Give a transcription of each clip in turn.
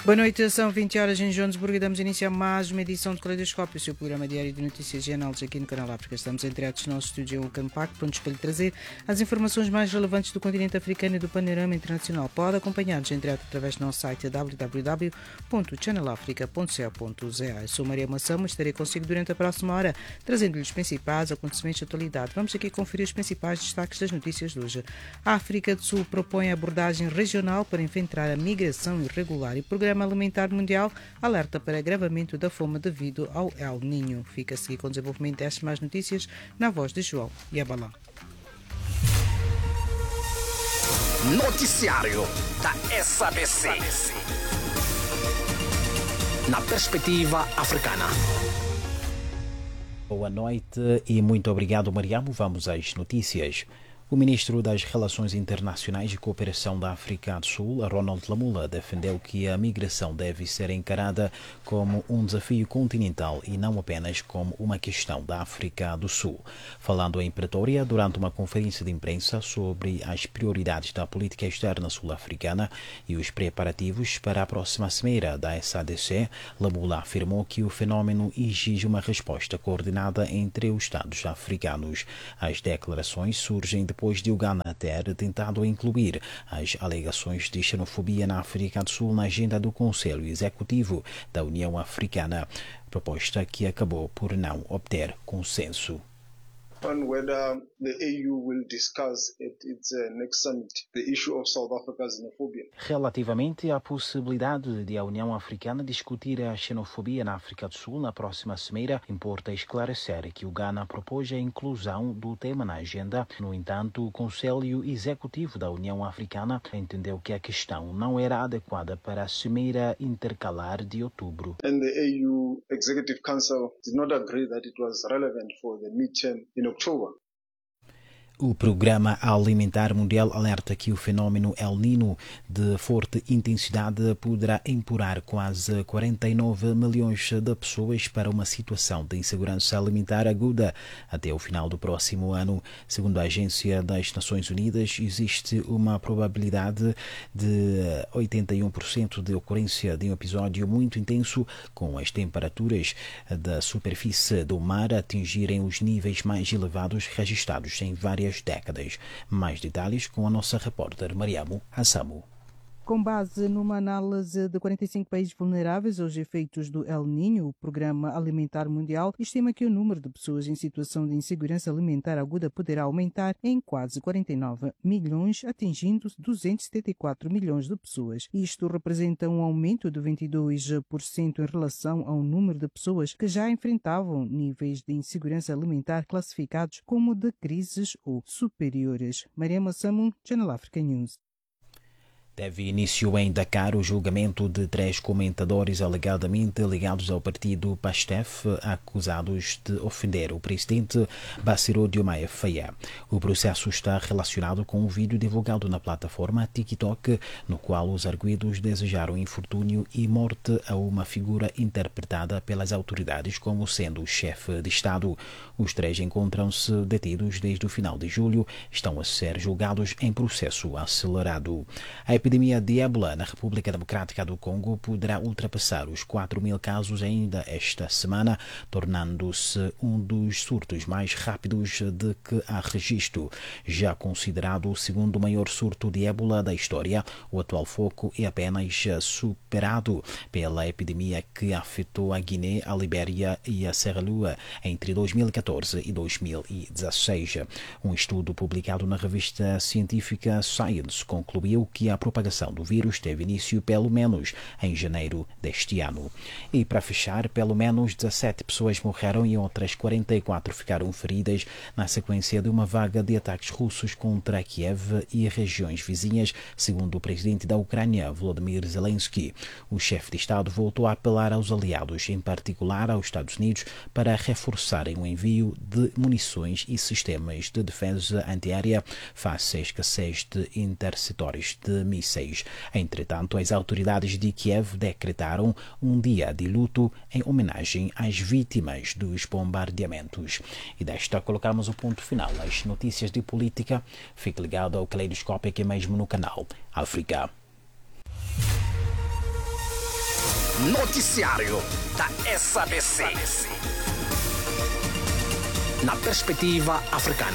Boa noite, são 20 horas em Joanesburgo e damos início a mais uma edição de Caleidoscópio, o seu programa diário de notícias e análises aqui no Canal África. Estamos entreados no nosso estúdio em Campac, prontos para lhe trazer as informações mais relevantes do continente africano e do panorama internacional. Pode acompanhar-nos entreados através do nosso site www.channelafrica.co.za. Eu sou Maria Massamo e estarei consigo durante a próxima hora, trazendo-lhe os principais acontecimentos de atualidade. Vamos aqui conferir os principais destaques das notícias de hoje. A África do Sul propõe abordagem regional para enfrentar a migração irregular e o Programa Alimentar Mundial alerta para agravamento da fome devido ao El Niño. Fica a seguir com o desenvolvimento destas mais notícias na voz de João Yabalá. Noticiário da SABC. Na perspectiva africana. Boa noite e muito obrigado, Mariamo. Vamos às notícias. O ministro das Relações Internacionais e Cooperação da África do Sul, Ronald Lamola, defendeu que a migração deve ser encarada como um desafio continental e não apenas como uma questão da África do Sul. Falando em Pretória, durante uma conferência de imprensa sobre as prioridades da política externa sul-africana e os preparativos para a próxima cimeira da SADC, Lamola afirmou que o fenómeno exige uma resposta coordenada entre os Estados africanos. As declarações surgem depois de Uganda ter tentado incluir as alegações de xenofobia na África do Sul na agenda do Conselho Executivo da União Africana, proposta que acabou por não obter consenso. On whether the AU will discuss at its next summit the issue of South Africa's xenophobia. Relativamente à possibilidade de a União Africana discutir a xenofobia na África do Sul na próxima cimeira, importa esclarecer que o Ghana propôs a inclusão do tema na agenda. No entanto, o Conselho Executivo da União Africana entendeu que a questão não era adequada para a cimeira intercalar de outubro. And the AU Executive Council did not agree that it was relevant for the midterm in October. O Programa Alimentar Mundial alerta que o fenómeno El Niño de forte intensidade poderá empurrar quase 49 milhões de pessoas para uma situação de insegurança alimentar aguda até o final do próximo ano. Segundo a Agência das Nações Unidas, existe uma probabilidade de 81% de ocorrência de um episódio muito intenso, com as temperaturas da superfície do mar atingirem os níveis mais elevados registrados em várias décadas. Mais detalhes com a nossa repórter Mariamo Assamo. Com base numa análise de 45 países vulneráveis aos efeitos do El Niño, o Programa Alimentar Mundial estima que o número de pessoas em situação de insegurança alimentar aguda poderá aumentar em quase 49 milhões, atingindo 274 milhões de pessoas. Isto representa um aumento de 22% em relação ao número de pessoas que já enfrentavam níveis de insegurança alimentar classificados como de crises ou superiores. Maria Massamo, Channel Africa News. Teve início em Dakar o julgamento de 3 comentadores alegadamente ligados ao partido PASTEF, acusados de ofender o presidente Bassirou Diomaye Faye. O processo está relacionado com um vídeo divulgado na plataforma TikTok, no qual os arguidos desejaram infortúnio e morte a uma figura interpretada pelas autoridades como sendo o chefe de Estado. Os 3 encontram-se detidos desde o final de julho, estão a ser julgados em processo acelerado. A epidemia de ébola na República Democrática do Congo poderá ultrapassar os 4.000 casos ainda esta semana, tornando-se um dos surtos mais rápidos de que há registro. Já considerado o segundo maior surto de ébola da história, o atual foco é apenas superado pela epidemia que afetou a Guiné, a Libéria e a Serra Leoa entre 2014 e 2016. Um estudo publicado na revista científica Science concluiu que a propagação do vírus teve início pelo menos em janeiro deste ano. E para fechar, pelo menos 17 pessoas morreram e outras 44 ficaram feridas na sequência de uma vaga de ataques russos contra Kiev e regiões vizinhas, segundo o presidente da Ucrânia, Volodymyr Zelensky. O chefe de Estado voltou a apelar aos aliados, em particular aos Estados Unidos, para reforçarem o envio de munições e sistemas de defesa antiaérea face à escassez de interceptores de mísseis. Entretanto, as autoridades de Kiev decretaram um dia de luto em homenagem às vítimas dos bombardeamentos. E desta colocamos o ponto final às notícias de política. Fique ligado ao Caleidoscópio aqui mesmo no canal África. Noticiário da SABC. Na perspectiva africana.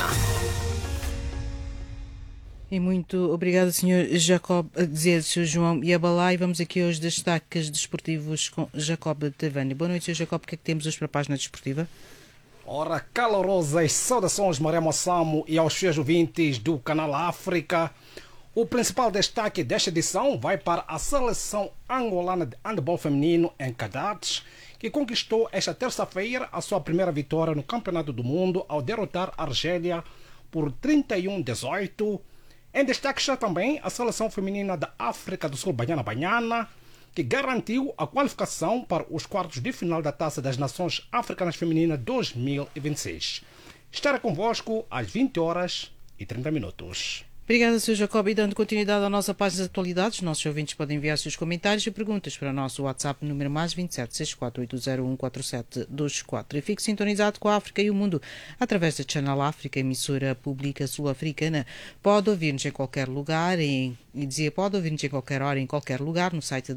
E muito obrigado, Sr. Jacob, Sr. João Yabalá. E vamos aqui aos destaques desportivos com Jacob Tevani. Boa noite, Sr. Jacob. O que é que temos hoje para a página desportiva? Ora, calorosas saudações, Maria Moçamo, e aos fiéis ouvintes do Canal África. O principal destaque desta edição vai para a seleção angolana de handebol feminino em Cadats, que conquistou esta terça-feira a sua primeira vitória no Campeonato do Mundo ao derrotar a Argélia por 31-18. Em destaque está também a seleção feminina da África do Sul, Banhana, que garantiu a qualificação para os quartos de final da Taça das Nações Africanas Feminina 2026. Estará convosco às 20h30. Obrigada, Sr. Jacob. E dando continuidade à nossa página de atualidades, nossos ouvintes podem enviar seus comentários e perguntas para o nosso WhatsApp número mais 27 64 801 4724. E fique sintonizado com a África e o Mundo através da Channel África, emissora pública sul-africana. Pode ouvir-nos em qualquer lugar, pode ouvir-nos em qualquer hora, em qualquer lugar, no site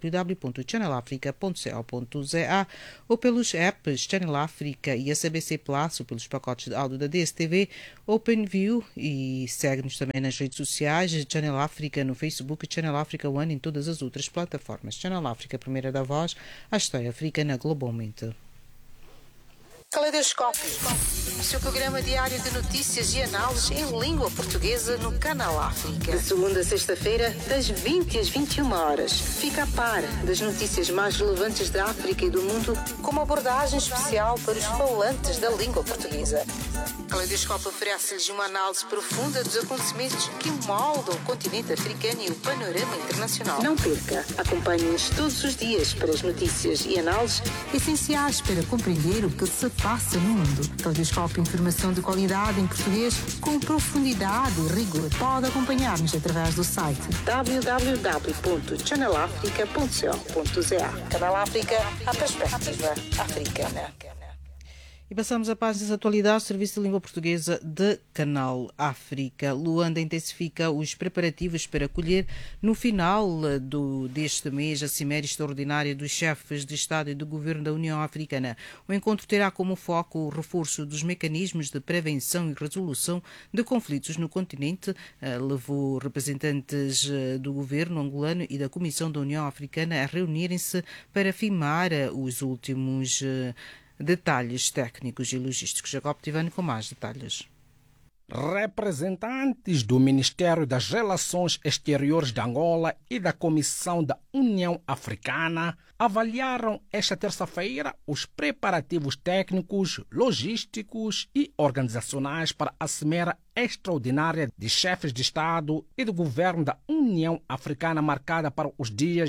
www.channelafrica.co.za ou pelos apps Channel África e SABC Plus, ou pelos pacotes de áudio da DSTV, OpenView, e segue-nos também nas redes sociais, Channel África no Facebook e Channel África One em todas as outras plataformas. Channel África, primeira da voz, a história africana globalmente. Caleidoscópio, o seu programa diário de notícias e análises em língua portuguesa no Canal África. De segunda a sexta-feira, das 20 às 21h. Fica a par das notícias mais relevantes da África e do mundo, com uma abordagem especial para os falantes da língua portuguesa. Caleidoscópio oferece-lhes uma análise profunda dos acontecimentos que moldam o continente africano e o panorama internacional. Não perca, acompanhe-nos todos os dias para as notícias e análises essenciais para compreender o que se passa no mundo. Caleidoscópio, informação de qualidade em português com profundidade e rigor. Pode acompanhar-nos através do site www.channelafrica.co.za. Canal África, a perspectiva africana. E passamos a páginas de atualidade, Serviço de Língua Portuguesa de Canal África. Luanda intensifica os preparativos para acolher no final deste mês a Cimeira Extraordinária dos Chefes de Estado e do Governo da União Africana. O encontro terá como foco o reforço dos mecanismos de prevenção e resolução de conflitos no continente. Levou representantes do governo angolano e da Comissão da União Africana a reunirem-se para firmar os últimos detalhes técnicos e logísticos. Jacob Tevani com mais detalhes. Representantes do Ministério das Relações Exteriores de Angola e da Comissão da União Africana avaliaram esta terça-feira os preparativos técnicos, logísticos e organizacionais para a Cimeira Extraordinária de Chefes de Estado e do Governo da União Africana, marcada para os dias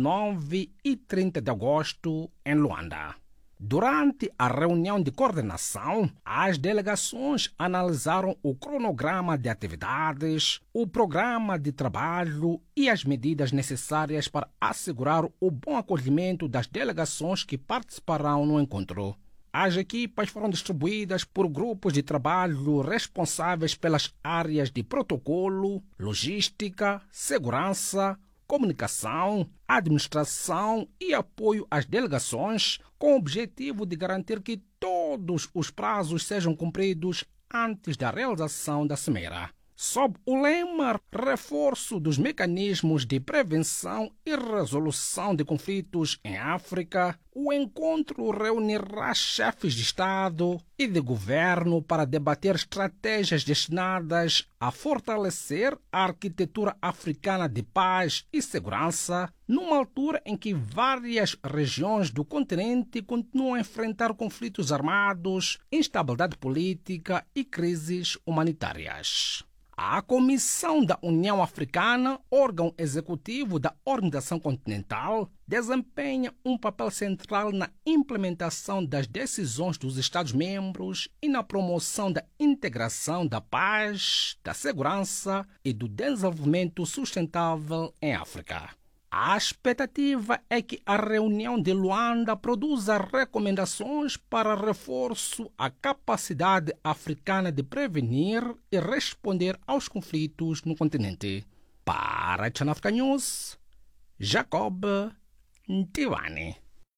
29 e 30 de agosto em Luanda. Durante a reunião de coordenação, as delegações analisaram o cronograma de atividades, o programa de trabalho e as medidas necessárias para assegurar o bom acolhimento das delegações que participarão no encontro. As equipas foram distribuídas por grupos de trabalho responsáveis pelas áreas de protocolo, logística, segurança, comunicação, administração e apoio às delegações, com o objetivo de garantir que todos os prazos sejam cumpridos antes da realização da cimeira. Sob o lema Reforço dos mecanismos de prevenção e resolução de conflitos em África, o encontro reunirá chefes de Estado e de governo para debater estratégias destinadas a fortalecer a arquitetura africana de paz e segurança, numa altura em que várias regiões do continente continuam a enfrentar conflitos armados, instabilidade política e crises humanitárias. A Comissão da União Africana, órgão executivo da Organização Continental, desempenha um papel central na implementação das decisões dos Estados-membros e na promoção da integração da paz, da segurança e do desenvolvimento sustentável em África. A expectativa é que a reunião de Luanda produza recomendações para reforço à capacidade africana de prevenir e responder aos conflitos no continente. Para a Channel Africa News, Jacob Ntiwani.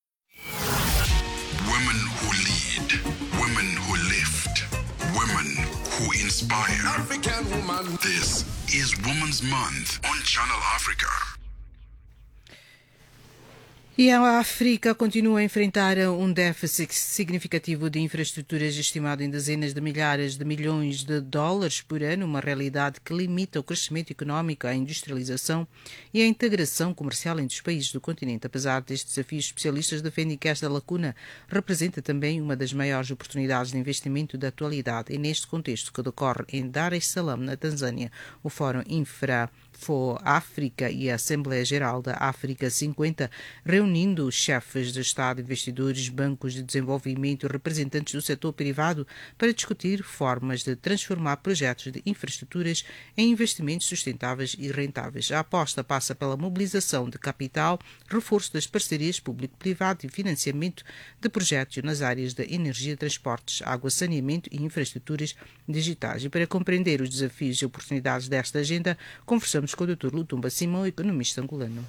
Women who lead, women who lift, women who inspire. African woman. This is Women's Month on Channel Africa. E a África continua a enfrentar um déficit significativo de infraestruturas estimado em dezenas de milhares de milhões de dólares por ano, uma realidade que limita o crescimento económico, a industrialização e a integração comercial entre os países do continente. Apesar destes desafios, especialistas defendem que esta lacuna representa também uma das maiores oportunidades de investimento da atualidade. É neste contexto que decorre em Dar es Salaam, na Tanzânia, o Fórum Infra-África e a Assembleia Geral da África 50, reunindo os chefes de Estado, investidores, bancos de desenvolvimento e representantes do setor privado para discutir formas de transformar projetos de infraestruturas em investimentos sustentáveis e rentáveis. A aposta passa pela mobilização de capital, reforço das parcerias público-privado e financiamento de projetos nas áreas da energia, transportes, água, saneamento e infraestruturas digitais. E para compreender os desafios e oportunidades desta agenda, conversamos com o Dr. Lutumba Simão, economista angolano.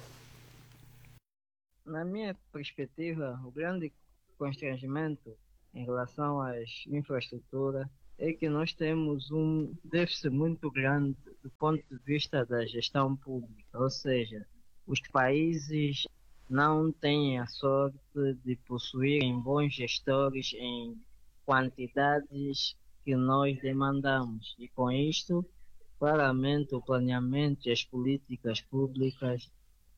Na minha perspectiva, o grande constrangimento em relação às infraestruturas é que nós temos um déficit muito grande do ponto de vista da gestão pública, ou seja, os países não têm a sorte de possuírem bons gestores em quantidades que nós demandamos, e com isto, claramente o planeamento e as políticas públicas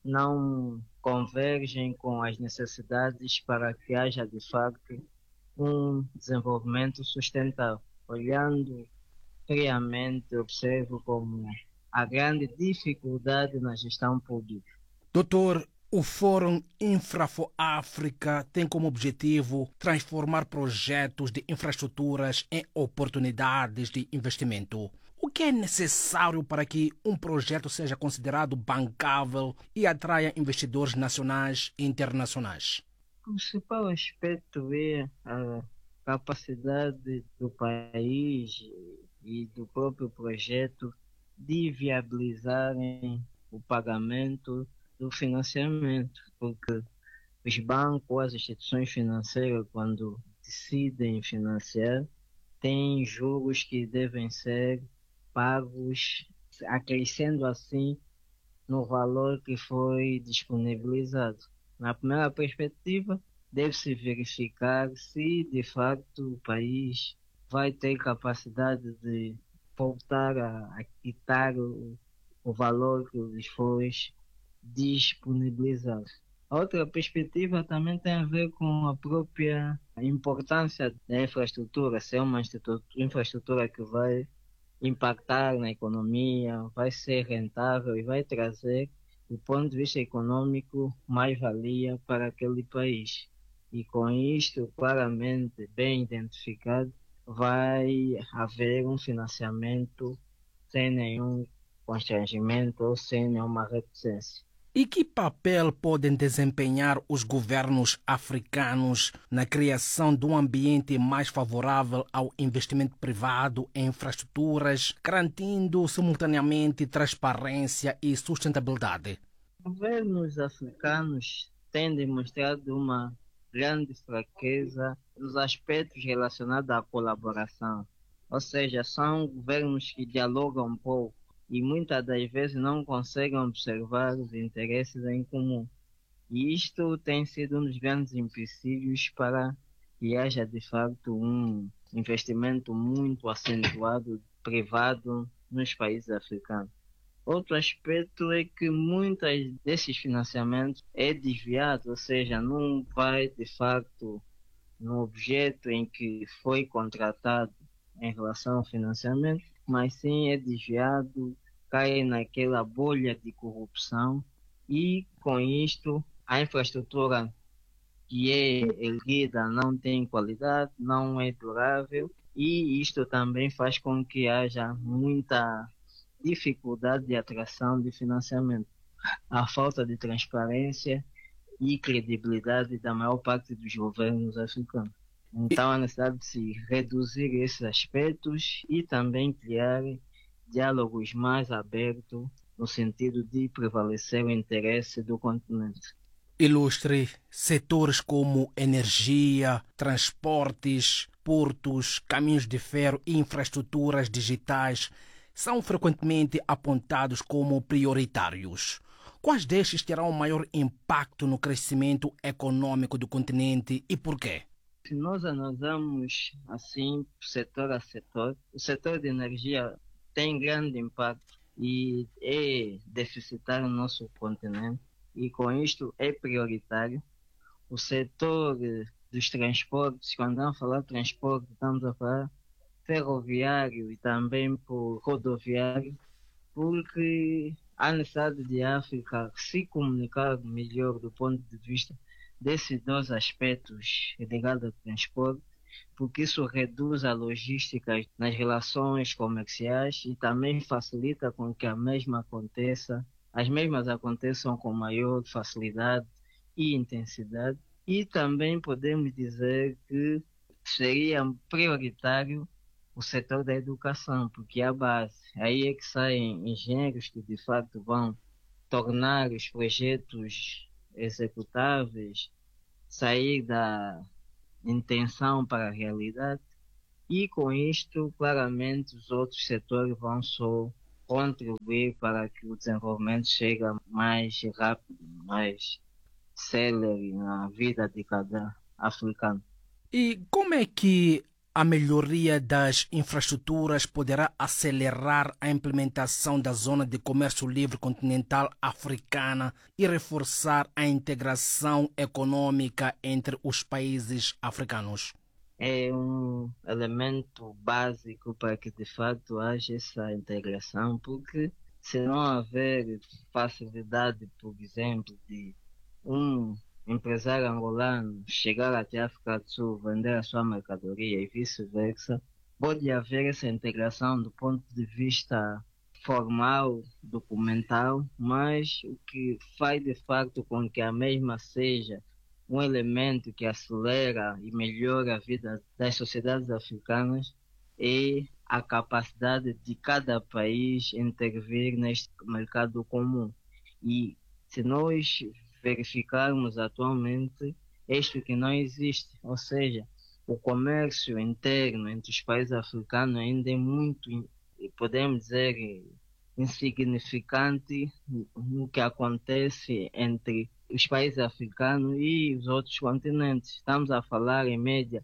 não convergem com as necessidades para que haja de facto um desenvolvimento sustentável. Olhando friamente, observo como a grande dificuldade na gestão pública. Doutor, o Fórum Infra-África tem como objetivo transformar projetos de infraestruturas em oportunidades de investimento. O que é necessário para que um projeto seja considerado bancável e atraia investidores nacionais e internacionais? O principal aspecto é a capacidade do país e do próprio projeto de viabilizarem o pagamento do financiamento, porque os bancos, as instituições financeiras, quando decidem financiar, têm juros que devem ser pagos, acrescendo assim no valor que foi disponibilizado. Na primeira perspectiva, deve-se verificar se de facto o país vai ter capacidade de voltar a quitar o valor que lhes foi disponibilizado. A outra perspectiva também tem a ver com a própria importância da infraestrutura, ser uma infraestrutura que vai impactar na economia, vai ser rentável e vai trazer, do ponto de vista econômico, mais-valia para aquele país. E com isto, claramente, bem identificado, vai haver um financiamento sem nenhum constrangimento ou sem nenhuma reticência. E que papel podem desempenhar os governos africanos na criação de um ambiente mais favorável ao investimento privado em infraestruturas, garantindo simultaneamente transparência e sustentabilidade? Governos africanos têm demonstrado uma grande fraqueza nos aspectos relacionados à colaboração. Ou seja, são governos que dialogam pouco e muitas das vezes não conseguem observar os interesses em comum. E isto tem sido um dos grandes empecilhos para que haja de facto um investimento muito acentuado privado nos países africanos. Outro aspecto é que muitos desses financiamentos é desviado, ou seja, não vai de facto no objeto em que foi contratado em relação ao financiamento, mas sim é desviado, cai naquela bolha de corrupção e com isto a infraestrutura que é erguida não tem qualidade, não é durável e isto também faz com que haja muita dificuldade de atração de financiamento. A falta de transparência e credibilidade da maior parte dos governos africanos. Então, a necessidade de se reduzir esses aspectos e também criar diálogos mais abertos no sentido de prevalecer o interesse do continente. Ilustre, setores como energia, transportes, portos, caminhos de ferro e infraestruturas digitais são frequentemente apontados como prioritários. Quais destes terão maior impacto no crescimento econômico do continente e por quê? Se nós analisamos assim, setor a setor, o setor de energia tem grande impacto e é deficitário no nosso continente, e com isto é prioritário. O setor dos transportes, quando vamos a falar de transporte, estamos a falar ferroviário e também por rodoviário, porque há necessidade de África se comunicar melhor do ponto de vista desses dois aspectos ligados ao transporte, porque isso reduz a logística nas relações comerciais e também facilita com que as mesmas aconteçam com maior facilidade e intensidade. E também podemos dizer que seria prioritário o setor da educação, porque é a base. Aí é que saem engenheiros que de fato vão tornar os projetos executáveis, sair da intenção para a realidade, e com isto claramente os outros setores vão só contribuir para que o desenvolvimento chegue mais rápido, mais célere na vida de cada africano. E como é que a melhoria das infraestruturas poderá acelerar a implementação da Zona de Comércio Livre Continental Africana e reforçar a integração econômica entre os países africanos? É um elemento básico para que de fato haja essa integração, porque se não houver facilidade, por exemplo, de um empresário angolano chegar até a África do Sul, vender a sua mercadoria e vice-versa, pode haver essa integração do ponto de vista formal, documental, mas o que faz de facto com que a mesma seja um elemento que acelera e melhora a vida das sociedades africanas é a capacidade de cada país intervir neste mercado comum. E se nós verificarmos atualmente, isto que não existe, ou seja, o comércio interno entre os países africanos ainda é muito, podemos dizer, insignificante no que acontece entre os países africanos e os outros continentes. Estamos a falar em média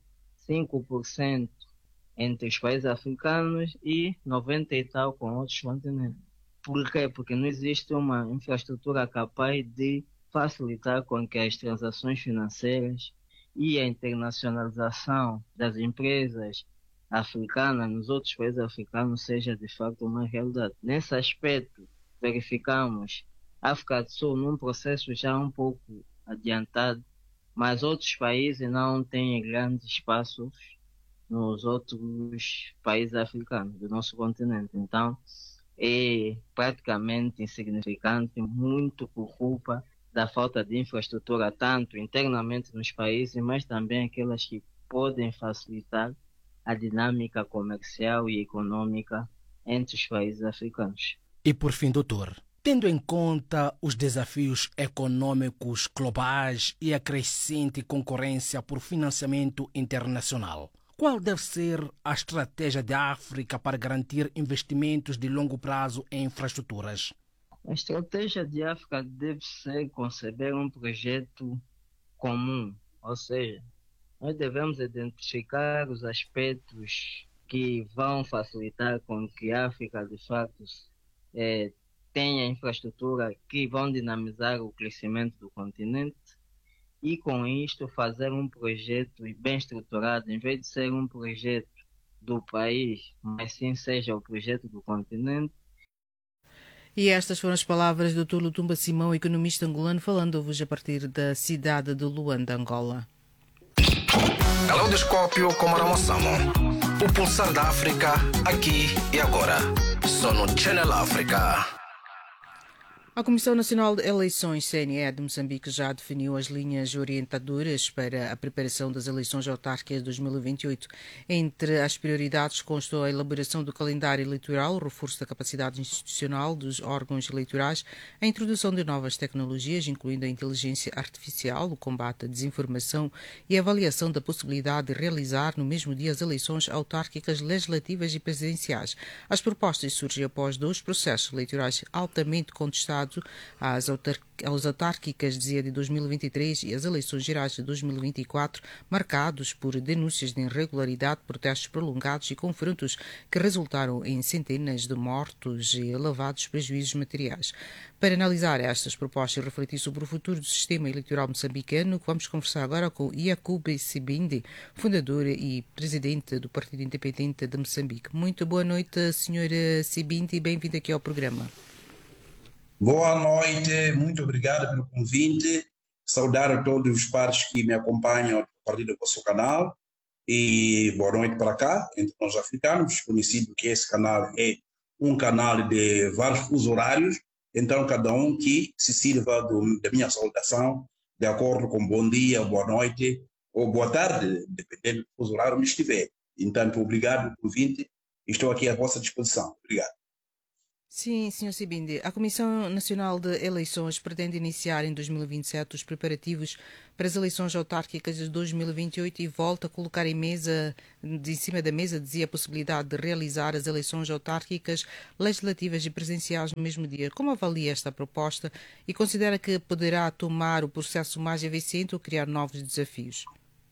5% entre os países africanos e 90% e tal com outros continentes. Por quê? Porque não existe uma infraestrutura capaz de facilitar com que as transações financeiras e a internacionalização das empresas africanas nos outros países africanos seja de fato uma realidade. Nesse aspecto, verificamos a África do Sul num processo já um pouco adiantado, mas outros países não têm grandes espaços nos outros países africanos do nosso continente. Então, é praticamente insignificante, muito por culpa da falta de infraestrutura, tanto internamente nos países, mas também aquelas que podem facilitar a dinâmica comercial e econômica entre os países africanos. E por fim, doutor, tendo em conta os desafios econômicos globais e a crescente concorrência por financiamento internacional, qual deve ser a estratégia da África para garantir investimentos de longo prazo em infraestruturas? A estratégia de África deve ser conceber um projeto comum, ou seja, nós devemos identificar os aspectos que vão facilitar com que a África, de fato, tenha infraestrutura que vão dinamizar o crescimento do continente e, com isto, fazer um projeto bem estruturado, em vez de ser um projeto do país, mas sim seja o projeto do continente. E estas foram as palavras do Dr. Lutumba Simão, economista angolano, falando-vos a partir da cidade de Luanda, Angola. Caleidoscópio com Maramossamo. O pulsar da África, aqui e agora. Só no Channel África. A Comissão Nacional de Eleições, CNE, de Moçambique, já definiu as linhas orientadoras para a preparação das eleições autárquicas de 2028. Entre as prioridades constou a elaboração do calendário eleitoral, o reforço da capacidade institucional dos órgãos eleitorais, a introdução de novas tecnologias, incluindo a inteligência artificial, o combate à desinformação e a avaliação da possibilidade de realizar no mesmo dia as eleições autárquicas, legislativas e presidenciais. As propostas surgem após 2 processos eleitorais altamente contestados, as autárquicas, dizia, de 2023 e as eleições gerais de 2024, marcados por denúncias de irregularidade, protestos prolongados e confrontos que resultaram em centenas de mortos e elevados prejuízos materiais. Para analisar estas propostas e refletir sobre o futuro do sistema eleitoral moçambicano, vamos conversar agora com Yacoub Sibindi, fundador e presidente do Partido Independente de Moçambique. Muito boa noite, senhora Sibindi, e bem-vindo aqui ao programa. Boa noite, muito obrigado pelo convite. Saudar a todos os pares que me acompanham a partir do vosso canal. E boa noite para cá, entre nós africanos, conhecido que esse canal é um canal de vários fusos horários, então cada um que se sirva da minha saudação, de acordo com bom dia, boa noite ou boa tarde, dependendo do fuso horário onde estiver. Então, obrigado pelo convite, estou aqui à vossa disposição. Obrigado. Sim, Sr. Sibindi, a Comissão Nacional de Eleições pretende iniciar em 2027 os preparativos para as eleições autárquicas de 2028 e volta a colocar em cima da mesa, dizia, a possibilidade de realizar as eleições autárquicas, legislativas e presenciais no mesmo dia. Como avalia esta proposta e considera que poderá tomar o processo mais eficiente ou criar novos desafios?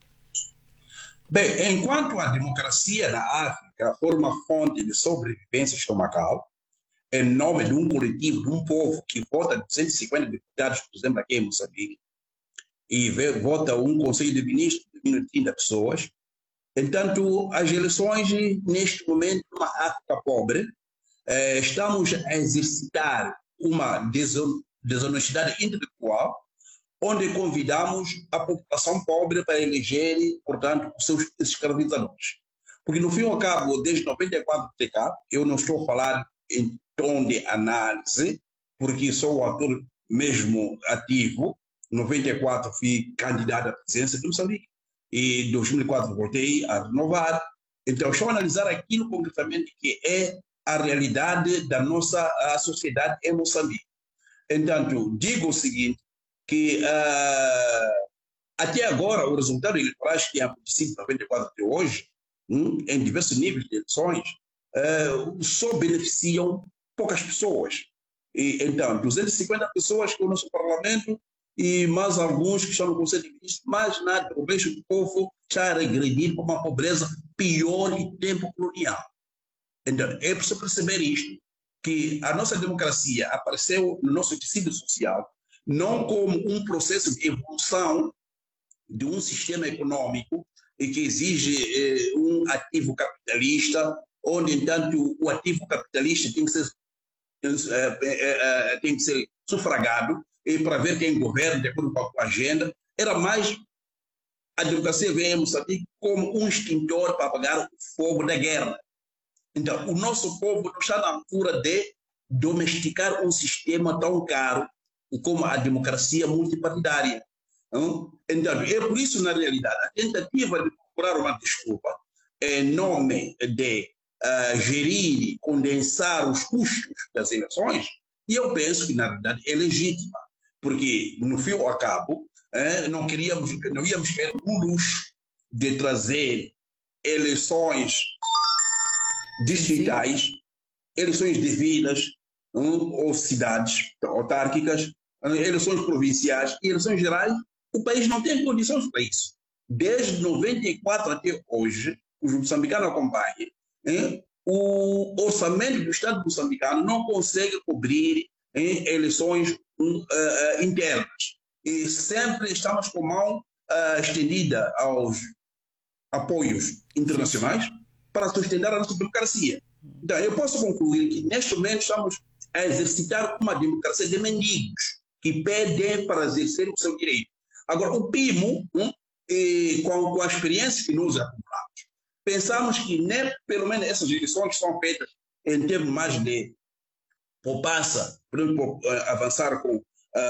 Bem, enquanto a democracia na África for uma fonte de sobrevivência estomacal, em nome de um coletivo, de um povo que vota 250 deputados, por exemplo, aqui em Moçambique, e vota um conselho de ministros de 30 pessoas. Entanto, as eleições, neste momento, numa África pobre, estamos a exercitar uma desonestidade intelectual, onde convidamos a população pobre para eleger, portanto, os seus escravizadores. Porque, no fim e ao cabo, desde 94 até cá, eu não estou a falar em tom de análise, porque sou o ator mesmo ativo. Em 94 fui candidato à presidência de Moçambique e em 2004 voltei a renovar. Então, estou a analisar aquilo concretamente que é a realidade da nossa sociedade em Moçambique. Entanto, digo o seguinte, que até agora os resultados eleitorais que acontecido em 94 até hoje, em diversos níveis de eleições, só beneficiam poucas pessoas. E, então, 250 pessoas que estão no nosso parlamento e mais alguns que estão no Conselho de Ministros, mas nada, o resto do povo está a regredir para uma pobreza pior em tempo colonial. Então, é preciso perceber isto, que a nossa democracia apareceu no nosso tecido social não como um processo de evolução de um sistema econômico e que exige um ativo capitalista, onde, entanto, o ativo capitalista tem que ser sufragado e para ver quem governa de acordo com a agenda. Era mais a democracia veio em Moçambique como um extintor para apagar o fogo da guerra. Então, o nosso povo não está na altura de domesticar um sistema tão caro como a democracia multipartidária. Então, é por isso, na realidade, a tentativa de procurar uma desculpa em nome de gerir e condensar os custos das eleições, e eu penso que, na realidade, é legítima, porque, no fim ao cabo, não íamos ter o luxo de trazer eleições distritais, eleições devidas, ou cidades autárquicas, eleições provinciais e eleições gerais. O país não tem condições para isso. Desde 94 até hoje, os moçambicanos acompanham, o orçamento do Estado moçambicano não consegue cobrir eleições internas. E sempre estamos com mão estendida aos apoios internacionais para sustentar a nossa democracia. Então, eu posso concluir que, neste momento, estamos a exercitar uma democracia de mendigos que pedem para exercer o seu direito. Agora, o PIMO, com a experiência que nos acumulamos, pensamos que, pelo menos, essas eleições são feitas em termos mais de passa, por exemplo, avançar com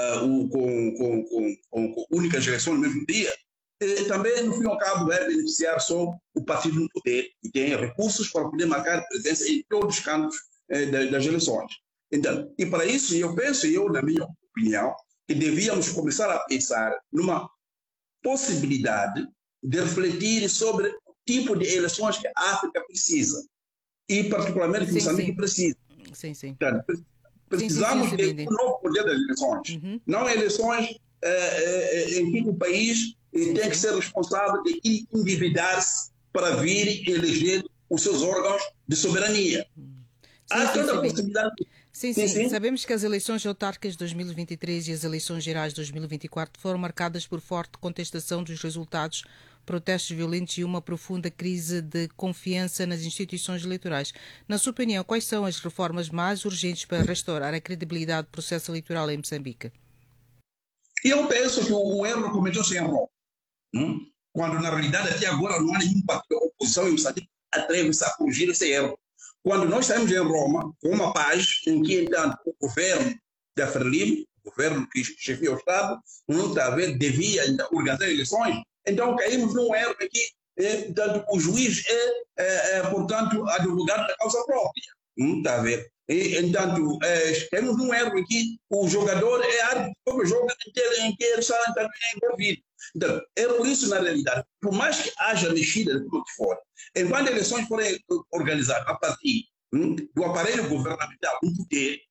únicas eleições no mesmo dia, também, no fim e ao cabo, vai beneficiar só o partido no poder, que tem recursos para poder marcar presença em todos os cantos das eleições. Então, e para isso, eu penso, na minha opinião, que devíamos começar a pensar numa possibilidade de refletir sobre o tipo de eleições que a África precisa, e particularmente que Moçambique precisa. Sim, sim. Então, precisamos de um novo poder das eleições. Não eleições em que o país tem que ser responsável de endividar-se para vir eleger os seus órgãos de soberania. Há toda a possibilidade. Sim. Sabemos que as eleições autárquicas de 2023 e as eleições gerais de 2024 foram marcadas por forte contestação dos resultados, protestos violentos e uma profunda crise de confiança nas instituições eleitorais. Na sua opinião, quais são as reformas mais urgentes para restaurar a credibilidade do processo eleitoral em Moçambique? Eu penso que o erro cometeu-se em Roma, quando na realidade até agora não há nenhum partido da oposição em Moçambique que atreve-se a corrigir esse erro. Quando nós saímos em Roma, com uma paz em que, então, o governo da Frelimo, o governo que chefia o Estado, devia organizar eleições, então caímos num erro em que o juiz portanto, advogado da causa própria. Está a ver? Então, temos um erro em que o jogador é árbitro do jogo em que ele está envolvido. Então, é por isso, na realidade, por mais que haja mexida de tudo que for, enquanto eleições forem organizadas a partir do aparelho governamental, do poder,